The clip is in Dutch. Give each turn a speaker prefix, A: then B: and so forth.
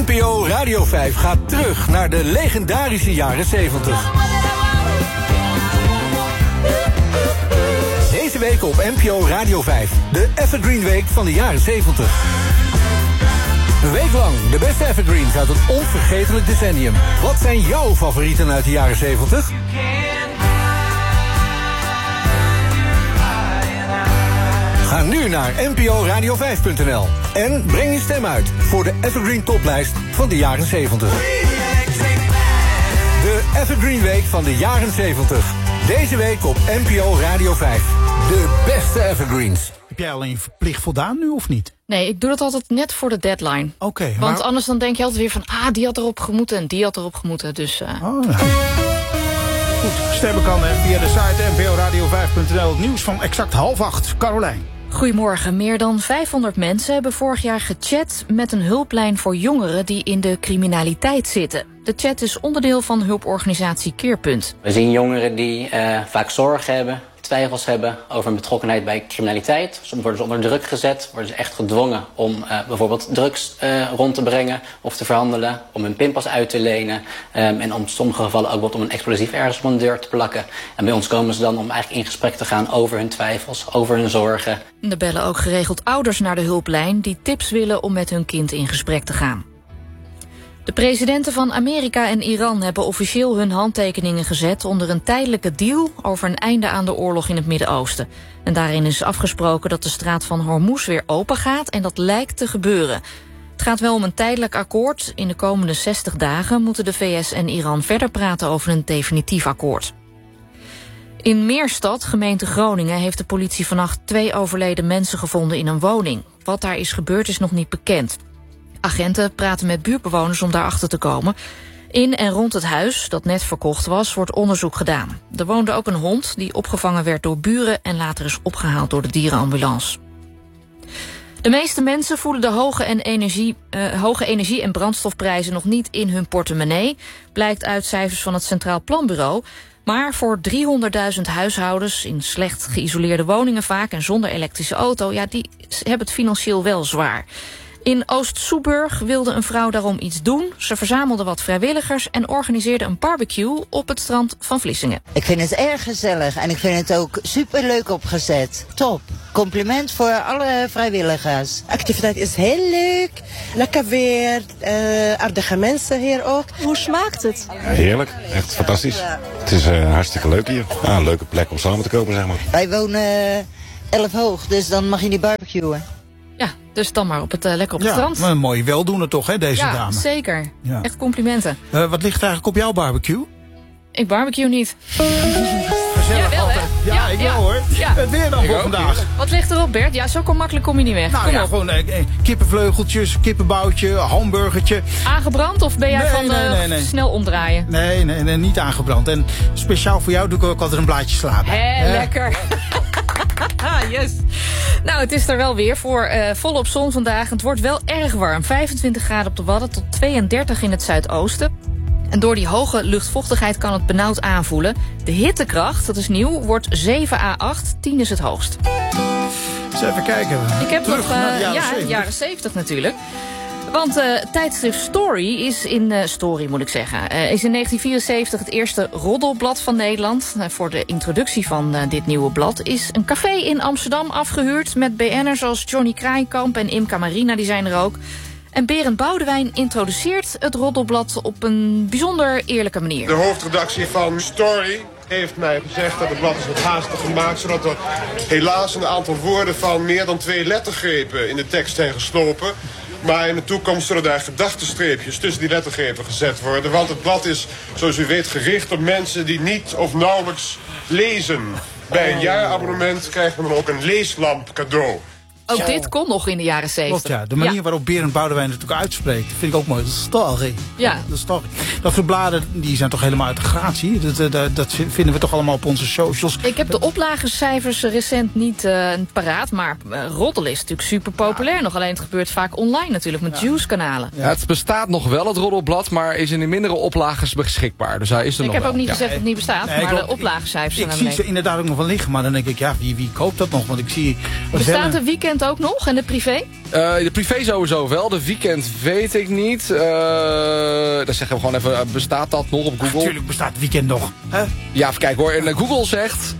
A: NPO Radio 5 gaat terug naar de legendarische jaren 70. Deze week op NPO Radio 5. De Evergreen Week van de jaren 70. Een week lang de beste evergreens uit een onvergetelijk decennium. Wat zijn jouw favorieten uit de jaren 70? Ga nu naar nporadio5.nl en breng je stem uit voor de Evergreen toplijst van de jaren 70. De Evergreen Week van de jaren 70. Deze week op NPO Radio 5. De beste evergreens.
B: Heb jij alleen verplicht voldaan nu of niet?
C: Nee, ik doe dat altijd net voor de deadline.
B: Oké.
C: Want anders dan denk je altijd weer van... die had erop gemoeten en die had erop gemoeten. Dus,
B: Oh, ja. Goed, stemmen kan via de site nporadio5.nl. Het nieuws van exact 7:30. Carolijn.
C: Goedemorgen. Meer dan 500 mensen hebben vorig jaar gechat met een hulplijn voor jongeren die in de criminaliteit zitten. De chat is onderdeel van hulporganisatie Keerpunt.
D: We zien jongeren die vaak zorgen hebben, twijfels hebben over een betrokkenheid bij criminaliteit. Soms worden ze onder druk gezet, worden ze echt gedwongen om bijvoorbeeld drugs rond te brengen of te verhandelen, om hun pinpas uit te lenen en om in sommige gevallen ook om een explosief ergens op een deur te plakken. En bij ons komen ze dan om eigenlijk in gesprek te gaan over hun twijfels, over hun zorgen.
C: Er bellen ook geregeld ouders naar de hulplijn die tips willen om met hun kind in gesprek te gaan. De presidenten van Amerika en Iran hebben officieel hun handtekeningen gezet onder een tijdelijke deal over een einde aan de oorlog in het Midden-Oosten. En daarin is afgesproken dat de straat van Hormuz weer open gaat en dat lijkt te gebeuren. Het gaat wel om een tijdelijk akkoord. In de komende 60 dagen moeten de VS en Iran verder praten over een definitief akkoord. In Meerstad, gemeente Groningen, heeft de politie vannacht 2 overleden mensen gevonden in een woning. Wat daar is gebeurd is nog niet bekend. Agenten praten met buurtbewoners om daarachter te komen. In en rond het huis, dat net verkocht was, wordt onderzoek gedaan. Er woonde ook een hond die opgevangen werd door buren en later is opgehaald door de dierenambulance. De meeste mensen voelen de hoge energie- en brandstofprijzen nog niet in hun portemonnee, blijkt uit cijfers van het Centraal Planbureau. Maar voor 300.000 huishoudens in slecht geïsoleerde woningen vaak en zonder elektrische auto, die hebben het financieel wel zwaar. In Oost-Soeburg wilde een vrouw daarom iets doen. Ze verzamelde wat vrijwilligers en organiseerde een barbecue op het strand van Vlissingen.
E: Ik vind het erg gezellig en ik vind het ook superleuk opgezet. Top. Compliment voor alle vrijwilligers.
F: De activiteit is heel leuk. Lekker weer. Aardige mensen hier ook.
G: Hoe smaakt het?
H: Heerlijk. Echt fantastisch. Het is hartstikke leuk hier. Een leuke plek om samen te komen, zeg maar.
E: Wij wonen 11 hoog, dus dan mag je niet barbecuen.
C: Ja, dus dan maar lekker op het strand.
B: Een mooie weldoener toch, hè, deze dame?
C: Zeker. Ja. Echt complimenten.
B: Wat ligt eigenlijk op jouw barbecue?
C: Ik barbecue niet.
B: Gezellig
C: wel,
B: altijd. Ja, ik wel hoor. Ja. Het weer dan voor vandaag.
C: Wat ligt erop, Bert? Ja, zo makkelijk kom je niet weg.
B: Nou ja, gewoon kippenvleugeltjes, kippenboutje, hamburgertje.
C: Aangebrand of ben jij nee. Snel omdraaien?
B: Nee, niet aangebrand. En speciaal voor jou doe ik ook altijd een blaadje sla.
C: Lekker. Yes. Nou, het is er wel weer voor volop zon vandaag. Het wordt wel erg warm. 25 graden op de Wadden tot 32 in het zuidoosten. En door die hoge luchtvochtigheid kan het benauwd aanvoelen. De hittekracht, dat is nieuw, wordt 7 à 8. 10 is het hoogst.
B: Eens even kijken.
C: Ik heb
B: terug
C: nog
B: naar de jaren 70.
C: Jaren 70 natuurlijk. Want tijdschrift Story is in 1974 het eerste roddelblad van Nederland. Voor de introductie van dit nieuwe blad is een café in Amsterdam afgehuurd met BN'ers zoals Johnny Kraaienkamp en Imca Marina, die zijn er ook. En Berend Boudewijn introduceert het roddelblad op een bijzonder eerlijke manier.
I: De hoofdredactie van Story heeft mij gezegd dat het blad is wat haastig gemaakt, zodat er helaas een aantal woorden van meer dan 2 lettergrepen in de tekst zijn geslopen. Maar in de toekomst zullen daar gedachtenstreepjes tussen die lettergrepen gezet worden. Want het blad is, zoals u weet, gericht op mensen die niet of nauwelijks lezen. Bij een jaarabonnement krijgt men dan ook een leeslamp cadeau.
C: Ook dit kon nog in de jaren 70.
B: Klopt, ja. De manier waarop Berend Boudewijn het natuurlijk uitspreekt, vind ik ook mooi. De story.
C: Ja.
B: De story. Dat soort bladen, die zijn toch helemaal uit de gratie. Dat vinden we toch allemaal op onze socials.
C: Ik heb de oplagecijfers recent niet paraat, maar roddelen is natuurlijk super populair nog. Alleen het gebeurt vaak online natuurlijk, met Juice-kanalen.
J: Ja, het bestaat nog wel, het roddelblad, maar is in mindere oplages beschikbaar. Dus hij is er nog
C: Ik heb
J: wel.
C: ook niet gezegd dat het niet bestaat, maar de oplagecijfers zijn
B: Ik zie ze inderdaad ook nog wel liggen, maar dan denk ik, wie koopt dat nog? Want ik zie...
C: Er bestaat een weekend weekend ook nog en de privé?
J: De privé sowieso wel. De weekend weet ik niet. Dan zeggen we gewoon even, bestaat dat nog op Google?
B: Natuurlijk bestaat het weekend nog. Hè?
J: Ja, even kijken hoor. En Google zegt...